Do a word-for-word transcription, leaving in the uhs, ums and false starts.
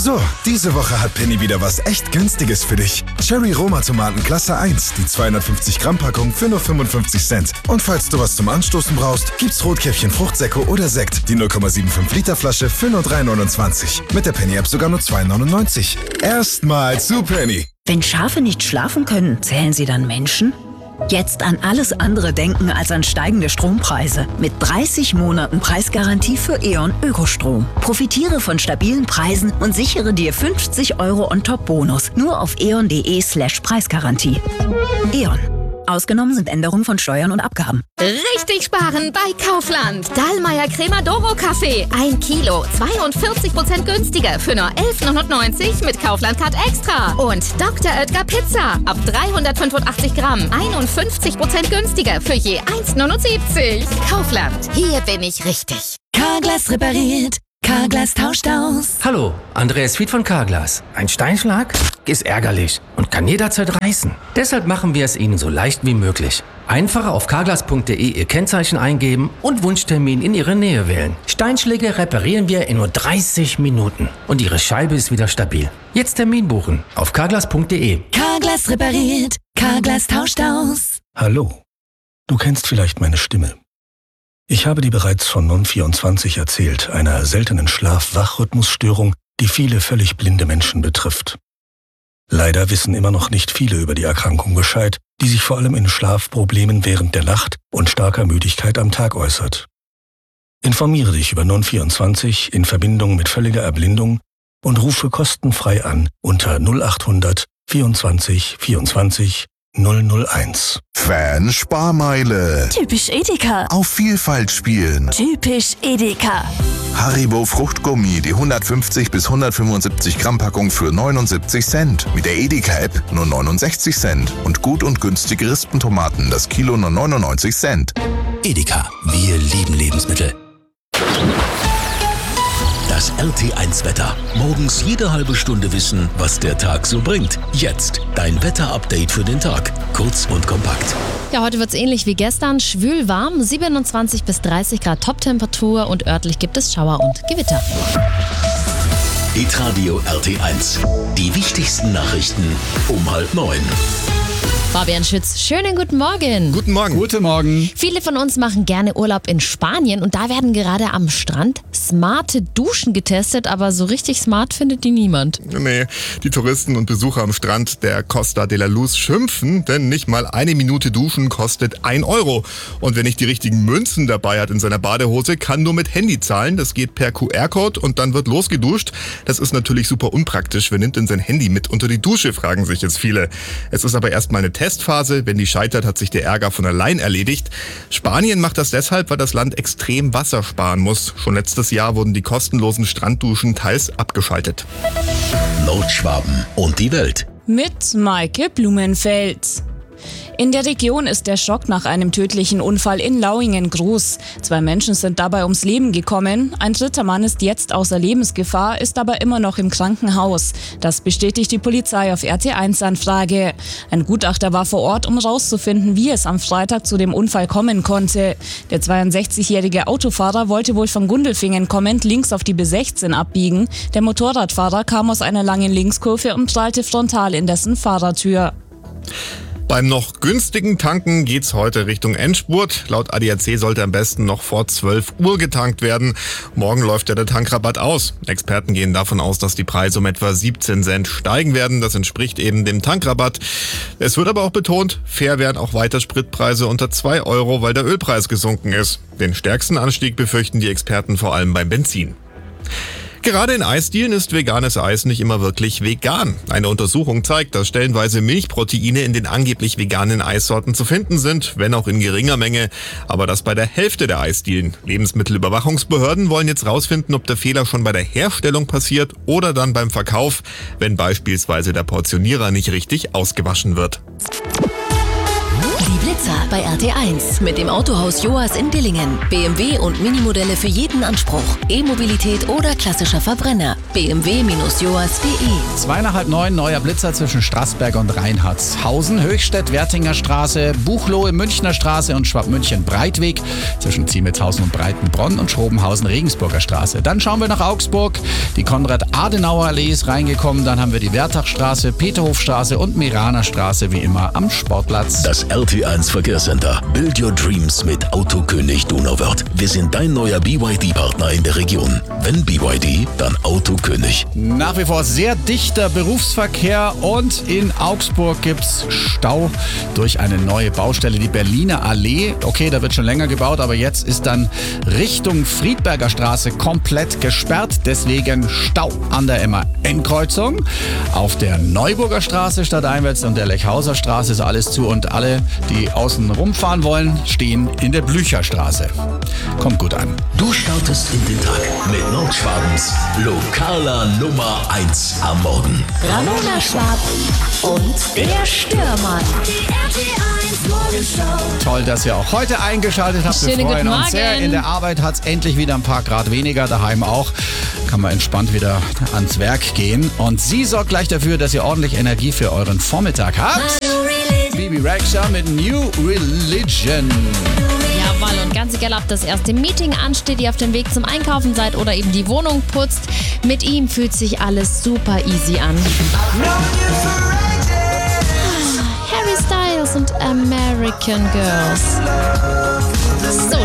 So, diese Woche hat Penny wieder was echt Günstiges für dich. Cherry Roma Tomaten Klasse eins, die zweihundertfünfzig Gramm Packung für nur fünfundfünfzig Cent. Und falls du was zum Anstoßen brauchst, gibt's Rotkäppchen Fruchtsäcke oder Sekt, die null Komma fünfundsiebzig Liter Flasche für nur drei neunundzwanzig. Mit der Penny-App sogar nur zwei neunundneunzig. Erstmal zu Penny. Wenn Schafe nicht schlafen können, zählen sie dann Menschen? Jetzt an alles andere denken als an steigende Strompreise. Mit dreißig Monaten Preisgarantie für E.ON Ökostrom. Profitiere von stabilen Preisen und sichere dir fünfzig Euro on top Bonus. Nur auf eon.de slash Preisgarantie. E.ON. Ausgenommen sind Änderungen von Steuern und Abgaben. Richtig sparen bei Kaufland. Dallmayr Cremadoro Kaffee. Ein Kilo, zweiundvierzig Prozent günstiger für nur elf neunundneunzig mit Kaufland Card Extra. Und Doktor Oetker Pizza. Ab dreihundertfünfundachtzig Gramm. einundfünfzig Prozent günstiger für je eins neunundsiebzig. Kaufland. Hier bin ich richtig. Carglass repariert. Carglass tauscht aus. Hallo, Andreas Fied von Carglass. Ein Steinschlag ist ärgerlich und kann jederzeit reißen. Deshalb machen wir es Ihnen so leicht wie möglich. Einfach auf carglass punkt de Ihr Kennzeichen eingeben und Wunschtermin in Ihre Nähe wählen. Steinschläge reparieren wir in nur dreißig Minuten und Ihre Scheibe ist wieder stabil. Jetzt Termin buchen auf carglass punkt de. Carglass repariert. Carglass tauscht aus. Hallo, du kennst vielleicht meine Stimme. Ich habe dir bereits von Non vierundzwanzig erzählt, einer seltenen Schlaf-Wach-Rhythmusstörung, die viele völlig blinde Menschen betrifft. Leider wissen immer noch nicht viele über die Erkrankung Bescheid, die sich vor allem in Schlafproblemen während der Nacht und starker Müdigkeit am Tag äußert. Informiere dich über Non vierundzwanzig in Verbindung mit völliger Erblindung und rufe kostenfrei an unter null achthundert vierundzwanzig vierundzwanzig null null eins. Fan Sparmeile. Typisch Edeka. Auf Vielfalt spielen. Typisch Edeka. Haribo Fruchtgummi, die hundertfünfzig bis hundertfünfundsiebzig Gramm Packung für neunundsiebzig Cent. Mit der Edeka-App nur neunundsechzig Cent. Und gut und günstige Rispentomaten, das Kilo nur neunundneunzig Cent. Edeka, wir lieben Lebensmittel. Das R T eins Wetter. Morgens jede halbe Stunde wissen, was der Tag so bringt. Jetzt dein Wetter-Update für den Tag. Kurz und kompakt. Ja, heute wird es ähnlich wie gestern. Schwül warm, siebenundzwanzig bis dreißig Grad Toptemperatur und örtlich gibt es Schauer und Gewitter. Hitradio R T eins. Die wichtigsten Nachrichten um halb neun. Fabian Schütz, schönen guten Morgen. Guten Morgen. Guten Morgen. Viele von uns machen gerne Urlaub in Spanien und da werden gerade am Strand smarte Duschen getestet, aber so richtig smart findet die niemand. Nee, die Touristen und Besucher am Strand der Costa de la Luz schimpfen, denn nicht mal eine Minute Duschen kostet ein Euro. Und wer nicht die richtigen Münzen dabei hat in seiner Badehose, kann nur mit Handy zahlen. Das geht per Q R-Code und dann wird losgeduscht. Das ist natürlich super unpraktisch. Wer nimmt denn sein Handy mit unter die Dusche, fragen sich jetzt viele. Es ist aber erstmal eine Testphase. Wenn die scheitert, hat sich der Ärger von allein erledigt. Spanien macht das deshalb, weil das Land extrem Wasser sparen muss. Schon letztes Jahr wurden die kostenlosen Strandduschen teils abgeschaltet. Nordschwaben und die Welt. Mit Maike Blumenfeld. In der Region ist der Schock nach einem tödlichen Unfall in Lauingen groß. Zwei Menschen sind dabei ums Leben gekommen. Ein dritter Mann ist jetzt außer Lebensgefahr, ist aber immer noch im Krankenhaus. Das bestätigt die Polizei auf R T eins Anfrage. Ein Gutachter war vor Ort, um rauszufinden, wie es am Freitag zu dem Unfall kommen konnte. Der zweiundsechzigjährige Autofahrer wollte wohl von Gundelfingen kommend links auf die B sechzehn abbiegen. Der Motorradfahrer kam aus einer langen Linkskurve und prallte frontal in dessen Fahrertür. Beim noch günstigen Tanken geht's heute Richtung Endspurt. Laut A D A C sollte am besten noch vor zwölf Uhr getankt werden. Morgen läuft ja der Tankrabatt aus. Experten gehen davon aus, dass die Preise um etwa siebzehn Cent steigen werden. Das entspricht eben dem Tankrabatt. Es wird aber auch betont, fair werden auch weiter Spritpreise unter zwei Euro, weil der Ölpreis gesunken ist. Den stärksten Anstieg befürchten die Experten vor allem beim Benzin. Gerade in Eisdielen ist veganes Eis nicht immer wirklich vegan. Eine Untersuchung zeigt, dass stellenweise Milchproteine in den angeblich veganen Eissorten zu finden sind, wenn auch in geringer Menge, aber das bei der Hälfte der Eisdielen. Lebensmittelüberwachungsbehörden wollen jetzt rausfinden, ob der Fehler schon bei der Herstellung passiert oder dann beim Verkauf, wenn beispielsweise der Portionierer nicht richtig ausgewaschen wird. Blitzer bei R T eins. Mit dem Autohaus Joas in Dillingen. B M W und Minimodelle für jeden Anspruch. E-Mobilität oder klassischer Verbrenner. b m w Bindestrich joas punkt de. Zwei nach halb neun, neuer Blitzer zwischen Straßberg und Reinhardshausen. Höchstädt, Wertinger Straße, Buchloe, Münchner Straße und Schwabmünchen-Breitweg. Zwischen Ziemelshausen und Breitenbronn und Schrobenhausen, Regensburger Straße. Dann schauen wir nach Augsburg. Die Konrad-Adenauer-Allee ist reingekommen. Dann haben wir die Wertachstraße, Peterhofstraße und Meraner Straße, wie immer am Sportplatz. Das R T eins Verkehrscenter. Build your dreams mit Autokönig Donauwörth. Wir sind dein neuer B Y D-Partner in der Region. Wenn B Y D, dann Autokönig. Nach wie vor sehr dichter Berufsverkehr und in Augsburg gibt's Stau durch eine neue Baustelle, die Berliner Allee. Okay, da wird schon länger gebaut, aber jetzt ist dann Richtung Friedberger Straße komplett gesperrt. Deswegen Stau an der M A N-Kreuzung. Auf der Neuburger Straße stadteinwärts und der Lechhauser Straße ist alles zu und alle, die außen rumfahren wollen, stehen in der Blücherstraße. Kommt gut an. Du startest in den Tag mit Nordschwabens lokaler Nummer eins am Morgen. Ramona Schwab und der Stürmer. Die R T eins Morgenshow. Toll, dass ihr auch heute eingeschaltet habt. Wir Schönen freuen guten uns sehr. Morgen. In der Arbeit hat es endlich wieder ein paar Grad weniger, daheim auch. Kann man entspannt wieder ans Werk gehen. Und sie sorgt gleich dafür, dass ihr ordentlich Energie für euren Vormittag habt. Bibi Rexha mit New Religion. Jawohl, und ganz egal, ob das erste Meeting ansteht, ihr auf dem Weg zum Einkaufen seid oder eben die Wohnung putzt, mit ihm fühlt sich alles super easy an. Harry Styles und American Girls. So,